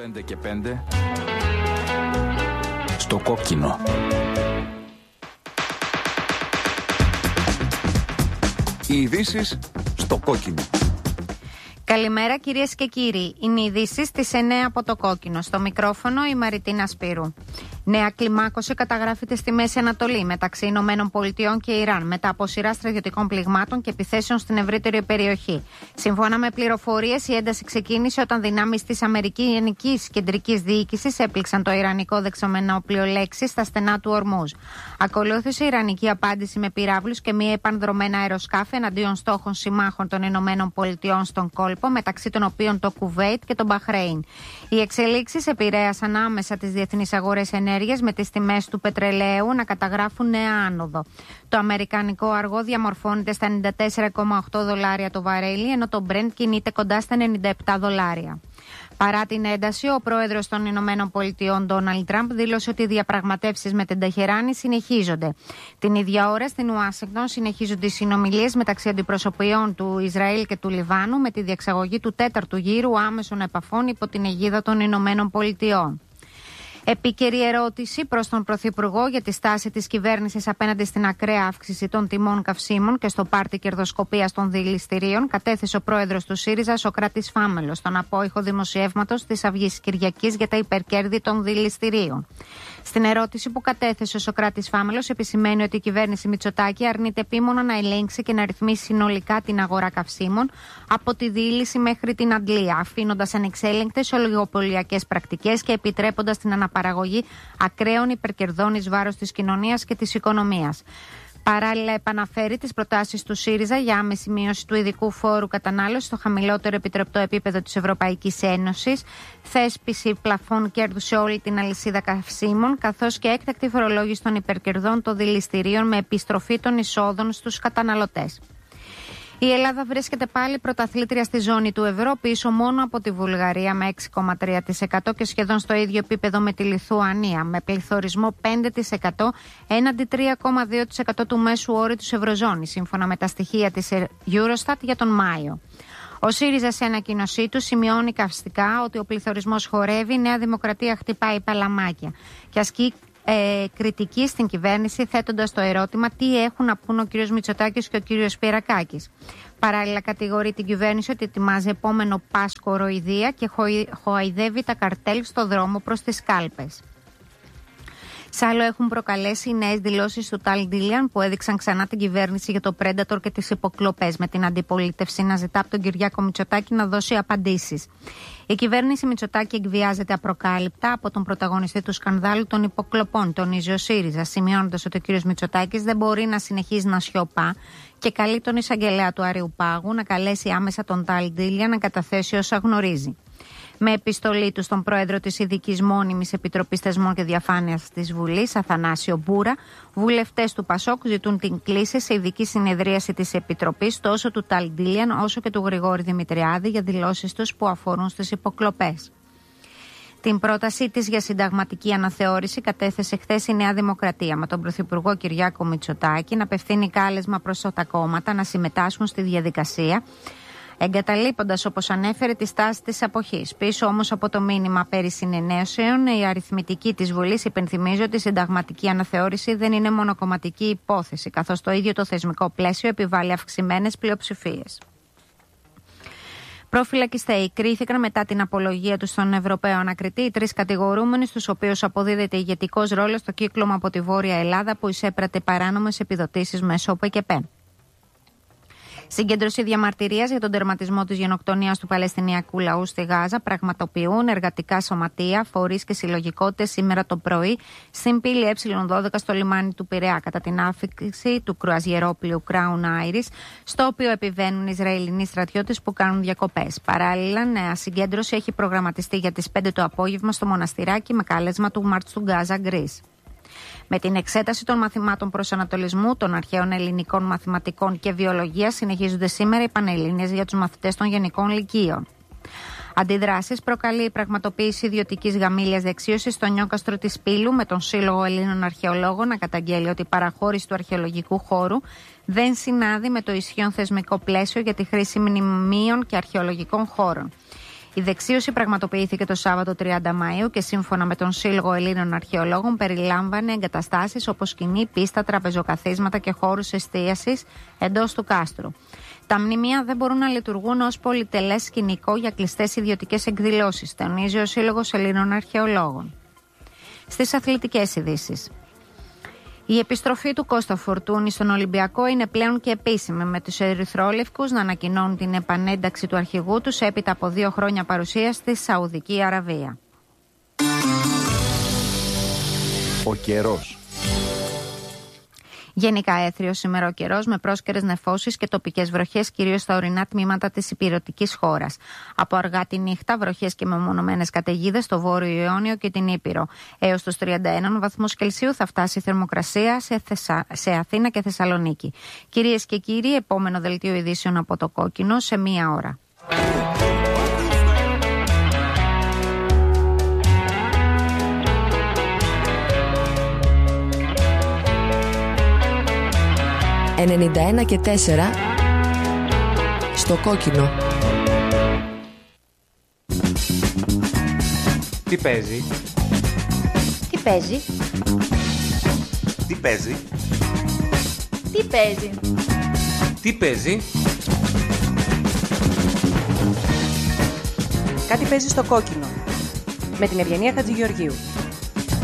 5 και 5 στο κόκκινο. Οι ειδήσεις στο κόκκινο. Καλημέρα κυρίες και κύριοι. Είναι οι ειδήσεις στις 9 από το κόκκινο. Στο μικρόφωνο η Μαριτίνα Σπύρου. Νέα κλιμάκωση καταγράφεται στη Μέση Ανατολή μεταξύ Ηνωμένων Πολιτειών και Ιράν μετά από σειρά στρατιωτικών πληγμάτων και επιθέσεων στην ευρύτερη περιοχή. Σύμφωνα με πληροφορίες, η ένταση ξεκίνησε όταν δυνάμεις της Αμερικανικής Κεντρικής Διοίκησης έπληξαν το ιρανικό δεξαμενόπλιο Λέξη στα στενά του Ορμούζ. Ακολούθησε η ιρανική απάντηση με πυράβλους και μη επανδρομένα αεροσκάφη εναντίον στόχων συμμάχων των Ηνωμένων Πολιτειών στον κόλπο, μεταξύ των οποίων το Κουβέιτ και το Μπαχρέιν. Οι εξελίξεις επηρέασαν άμεσα τις διεθνείς αγορές ενέργειας, με τις τιμές του πετρελαίου να καταγράφουν νέα άνοδο. Το αμερικανικό αργό διαμορφώνεται στα $94,8 το βαρέλι, ενώ το Brent κινείται κοντά στα $97. Παρά την ένταση, ο πρόεδρος των Ηνωμένων Πολιτειών, Ντόναλντ Τραμπ, δήλωσε ότι οι διαπραγματεύσεις με την Τεχεράνη συνεχίζονται. Την ίδια ώρα, στην Ουάσιγκτον συνεχίζονται οι συνομιλίες μεταξύ αντιπροσωπιών του Ισραήλ και του Λιβάνου, με τη διεξαγωγή του 4ου γύρου άμεσων επαφών υπό την αιγίδα των Ηνωμένων Πολιτειών. Επίκαιρη ερώτηση προς τον Πρωθυπουργό για τη στάση της κυβέρνησης απέναντι στην ακραία αύξηση των τιμών καυσίμων και στο πάρτι κερδοσκοπίας των δηληστηρίων κατέθεσε ο πρόεδρος του ΣΥΡΙΖΑ, Σωκράτης Φάμελος, στον απόϊχο δημοσιεύματος της Αυγής Κυριακής για τα υπερκέρδη των δηληστηρίων. Στην ερώτηση που κατέθεσε ο Σωκράτης Φάμελος, επισημαίνει ότι η κυβέρνηση Μητσοτάκη αρνείται επίμονα να ελέγξει και να ρυθμίσει συνολικά την αγορά καυσίμων, από τη δίληση μέχρι την αντλία, αφήνοντας ανεξέλεγκτες ολιγοπωλιακές πρακτικές και επιτρέποντας την αναπαραγωγή ακραίων υπερκερδών εις βάρος της κοινωνίας και της οικονομίας. Παράλληλα, επαναφέρει τις προτάσεις του ΣΥΡΙΖΑ για άμεση μείωση του ειδικού φόρου κατανάλωσης στο χαμηλότερο επιτρεπτό επίπεδο της Ευρωπαϊκής Ένωσης, θέσπιση πλαφών κέρδου σε όλη την αλυσίδα καυσίμων, καθώς και έκτακτη φορολόγηση των υπερκερδών των δηληστηρίων με επιστροφή των εισόδων στους καταναλωτές. Η Ελλάδα βρίσκεται πάλι πρωταθλήτρια στη ζώνη του ευρώ, πίσω μόνο από τη Βουλγαρία με 6,3% και σχεδόν στο ίδιο επίπεδο με τη Λιθουανία, με πληθωρισμό 5% έναντι 3,2% του μέσου όρου της Ευρωζώνης, σύμφωνα με τα στοιχεία της Eurostat για τον Μάιο. Ο ΣΥΡΙΖΑ σε ανακοίνωσή του σημειώνει καυστικά ότι ο πληθωρισμός χορεύει, η Νέα Δημοκρατία χτυπάει παλαμάκια και ασκεί κριτική στην κυβέρνηση, θέτοντας το ερώτημα τι έχουν να πούν ο κ. Μητσοτάκης και ο κ. Σπυρακάκης. Παράλληλα, κατηγορεί την κυβέρνηση ότι ετοιμάζει επόμενο πας κοροϊδία και χοαϊδεύει τα καρτέλ στο δρόμο προς τις κάλπες. Σ' άλλο έχουν προκαλέσει οι νέες δηλώσεις του Ταλ Ντίλιαν που έδειξαν ξανά την κυβέρνηση για το Predator και τις υποκλοπές, με την αντιπολίτευση να ζητά από τον Κυριάκο Μητσοτάκη να δώσει απαντήσεις. Η κυβέρνηση Μητσοτάκη εκβιάζεται απροκάλυπτα από τον πρωταγωνιστή του σκανδάλου των υποκλοπών, τονίζει ο ΣΥΡΙΖΑ, σημειώνοντας ότι ο κ. Μητσοτάκης δεν μπορεί να συνεχίζει να σιωπά και καλεί τον εισαγγελέα του Αριουπάγου να καλέσει άμεσα τον Ταλ Ντίλιαν να καταθέσει όσα γνωρίζει. Με επιστολή του στον πρόεδρο της Ειδικής Μόνιμης Επιτροπής Θεσμών και Διαφάνειας της Βουλής, Αθανάσιο Μπούρα, βουλευτές του Πασόκ ζητούν την κλήση σε ειδική συνεδρίαση της Επιτροπής τόσο του Ταλ Ντίλιαν όσο και του Γρηγόρη Δημητριάδη για δηλώσεις τους που αφορούν στις υποκλοπές. Την πρότασή της για συνταγματική αναθεώρηση κατέθεσε χθες η Νέα Δημοκρατία, με τον Πρωθυπουργό Κυριάκο Μητσοτάκη να απευθύνει κάλεσμα προς τα κόμματα να συμμετάσχουν στη διαδικασία, εγκαταλείποντας, όπως ανέφερε, τη στάση της αποχής. Πίσω όμως από το μήνυμα περί συνενέσεων, η αριθμητική της Βουλής υπενθυμίζει ότι η συνταγματική αναθεώρηση δεν είναι μονοκομματική υπόθεση, καθώς το ίδιο το θεσμικό πλαίσιο επιβάλλει αυξημένες πλειοψηφίες. Προφυλακιστέοι κρίθηκαν μετά την απολογία του στον Ευρωπαίο Ανακριτή οι τρεις κατηγορούμενοι, στους οποίους αποδίδεται ηγετικός ρόλος στο κύκλωμα από τη Βόρεια Ελλάδα που εισέπρατε παράνομες επιδοτήσεις μέσω ΟΠΕΚΕΠΕ. Συγκέντρωση διαμαρτυρίας για τον τερματισμό της γενοκτονίας του Παλαιστινιακού λαού στη Γάζα πραγματοποιούν εργατικά σωματεία, φορείς και συλλογικότητες σήμερα το πρωί στην πύλη Ε12 στο λιμάνι του Πειραιά, κατά την άφηξη του κρουαζιερόπλοιου Crown Iris, στο οποίο επιβαίνουν Ισραηλινοί στρατιώτες που κάνουν διακοπές. Παράλληλα, νέα συγκέντρωση έχει προγραμματιστεί για τις 5 το απόγευμα στο Μοναστηράκι με κάλεσμα του March to Gaza Greece. Με την εξέταση των μαθημάτων προσανατολισμού, των αρχαίων ελληνικών μαθηματικών και βιολογίας, συνεχίζονται σήμερα οι πανελλήνιες για τους μαθητές των γενικών λυκείων. Αντιδράσεις προκαλεί η πραγματοποίηση ιδιωτικής γαμήλιας δεξίωσης στο νιόκαστρο της Πύλου, με τον Σύλλογο Ελλήνων Αρχαιολόγων να καταγγέλει ότι η παραχώρηση του αρχαιολογικού χώρου δεν συνάδει με το ισχύον θεσμικό πλαίσιο για τη χρήση μνημείων και αρχαιολογικών χώρων. Η δεξίωση πραγματοποιήθηκε το Σάββατο 30 Μαΐου και σύμφωνα με τον Σύλλογο Ελλήνων Αρχαιολόγων περιλάμβανε εγκαταστάσεις όπως σκηνή, πίστα, τραπεζοκαθίσματα και χώρους εστίασης εντός του κάστρου. Τα μνημεία δεν μπορούν να λειτουργούν ως πολυτελές σκηνικό για κλειστές ιδιωτικές εκδηλώσεις, τονίζει ο Σύλλογος Ελλήνων Αρχαιολόγων. Στις αθλητικές ειδήσεις. Η επιστροφή του Κώστα Φορτούνη στον Ολυμπιακό είναι πλέον και επίσημη, με τους ερυθρόλευκους να ανακοινώνουν την επανένταξη του αρχηγού τους έπειτα από 2 χρόνια παρουσίας στη Σαουδική Αραβία. Ο καιρός. Γενικά έθριος σήμερα ο καιρός με πρόσκαιρες νεφώσεις και τοπικές βροχές κυρίως στα ορεινά τμήματα της υπηρετικής χώρας. Από αργά τη νύχτα βροχές και μεμονωμένες καταιγίδες στο Βόρειο Ιόνιο και την Ήπειρο. Έως τους 31 βαθμούς Κελσίου θα φτάσει η θερμοκρασία σε Αθήνα και Θεσσαλονίκη. Κυρίες και κύριοι, επόμενο δελτίο ειδήσεων από το Κόκκινο σε 1 ώρα. «91 και 4» στο Κόκκινο. Τι παίζει? Τι παίζει? Τι παίζει? Τι παίζει? Τι παίζει? Κάτι παίζει στο Κόκκινο με την Ευγενία Χατζηγεωργίου.